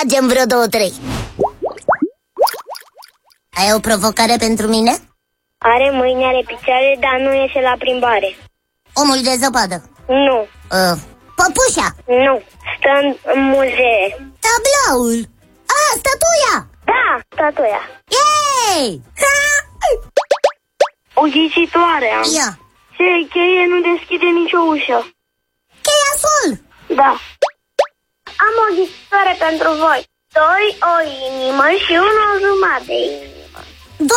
tragem vreo 2-3. Ai o provocare pentru mine? Are mâini, are picioare, dar nu iese la plimbare. Omul de zăpadă? Nu. Păpușa? Nu. Stă în muzee. Tablaul? Statuia? Da, statuia. Yay! O ghicitoare am. Ia. Ce cheie nu deschide nicio ușă? Cheia sol? Da. Am o ghicitoare pentru voi. 2, o inimă și 1 jumătate de inimă.